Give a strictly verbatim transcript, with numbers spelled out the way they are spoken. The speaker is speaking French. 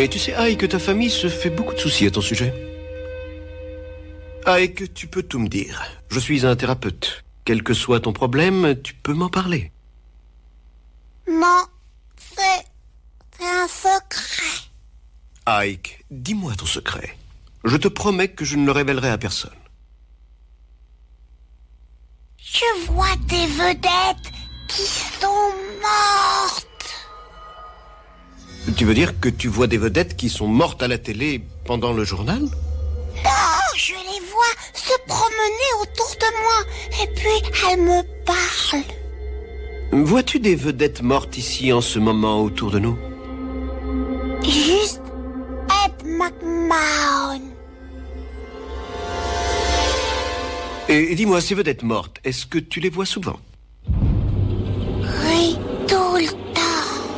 Et tu sais, Ike, que ta famille se fait beaucoup de soucis à ton sujet. Ike, tu peux tout me dire. Je suis un thérapeute. Quel que soit ton problème, tu peux m'en parler. Non, c'est... c'est un secret. Ike, dis-moi ton secret. Je te promets que je ne le révélerai à personne. Je vois des vedettes qui sont mortes. Tu veux dire que tu vois des vedettes qui sont mortes à la télé pendant le journal? Non, je les vois se promener autour de moi. Et puis, elles me parlent. Vois-tu des vedettes mortes ici en ce moment autour de nous? Juste Ed McMahon. Et dis-moi, ces vedettes mortes, est-ce que tu les vois souvent?